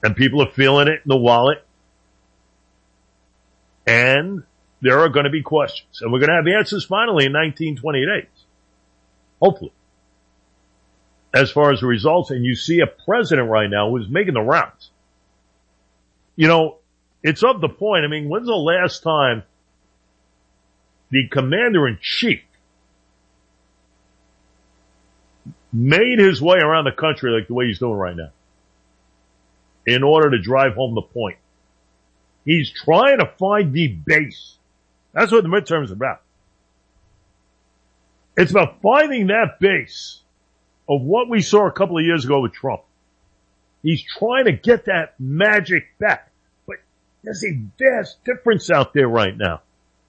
And people are feeling it in the wallet. And there are going to be questions. And we're going to have answers finally in 19, 28 days. Hopefully. As far as the results, and you see a president right now who's making the rounds. You know, it's of the point. I mean, when's the last time the commander-in-chief made his way around the country like the way he's doing right now in order to drive home the point? He's trying to find the base. That's what the midterms are about. It's about finding that base of what we saw a couple of years ago with Trump. He's trying to get that magic back. But there's a vast difference out there right now.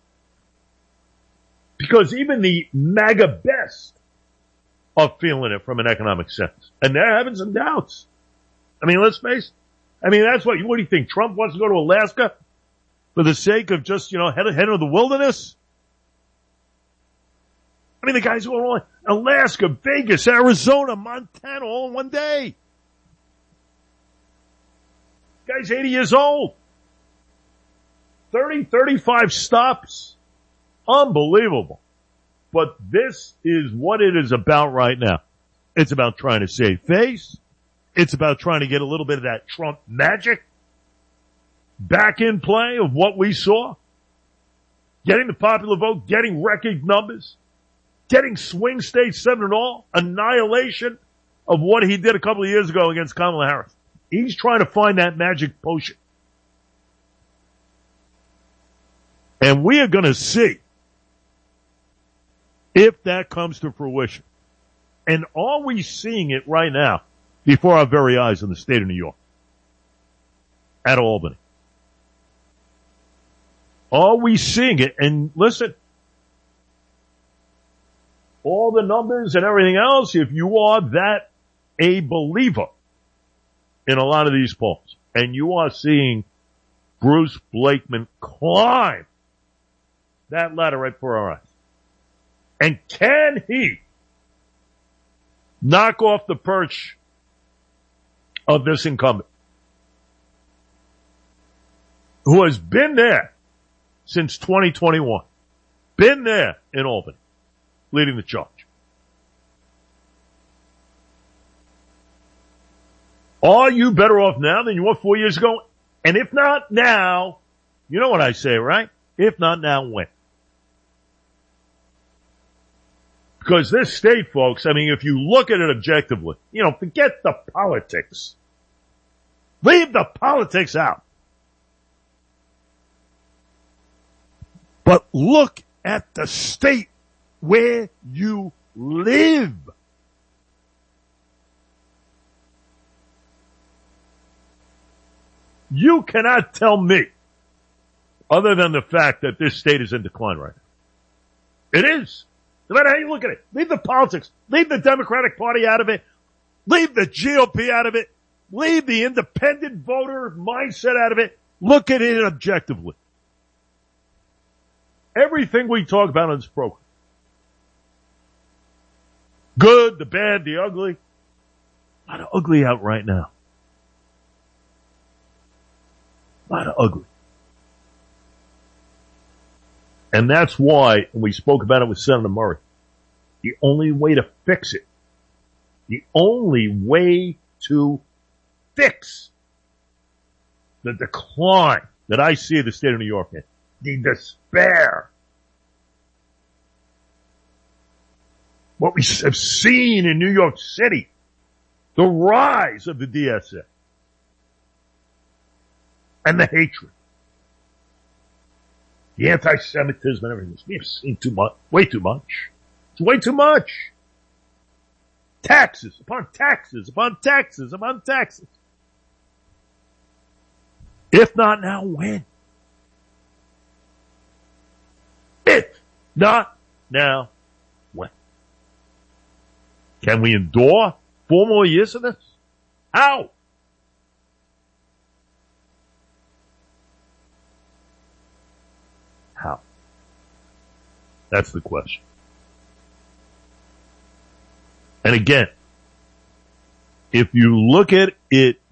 Because even the MAGA best are feeling it from an economic sense. And they're having some doubts. I mean, let's face it. I mean, that's what do you think? Trump wants to go to Alaska for the sake of just, head of the wilderness? I mean, the guy's going on Alaska, Vegas, Arizona, Montana all in one day. Guy's 80 years old. 35 stops. Unbelievable. But this is what it is about right now. It's about trying to save face. It's about trying to get a little bit of that Trump magic back in play of what we saw. Getting the popular vote, getting record numbers, getting swing states 7-all, annihilation of what he did a couple of years ago against Kamala Harris. He's trying to find that magic potion. And we are going to see if that comes to fruition. And are we seeing it right now before our very eyes in the state of New York? At Albany. Are we seeing it? And listen, all the numbers and everything else, if you are that a believer in a lot of these polls, and you are seeing Bruce Blakeman climb that ladder right before our eyes. And can he knock off the perch of this incumbent who has been there since 2021, been there in Albany, leading the charge? Are you better off now than you were 4 years ago? And if not now, you know what I say, right? If not now, when? Because this state, folks, I mean, if you look at it objectively, forget the politics. Leave the politics out. But look at the state where you live. You cannot tell me, other than the fact that this state is in decline right now. It is. No matter how you look at it. Leave the politics. Leave the Democratic Party out of it. Leave the GOP out of it. Leave the independent voter mindset out of it. Look at it objectively. Everything we talk about on this program. Good, the bad, the ugly. A lot of ugly out right now. A lot of ugly. And that's why, and we spoke about it with Senator Murray, the only way to fix it, the only way to fix the decline that I see of the state of New York in, the despair, what we have seen in New York City, the rise of the DSA, and the hatred, the anti-Semitism and everything. We have seen too much, way too much. It's way too much. Taxes upon taxes upon taxes upon taxes. If not now, when? If not now, when? Can we endure 4 more years of this? How? How? That's the question. And again, if you look at it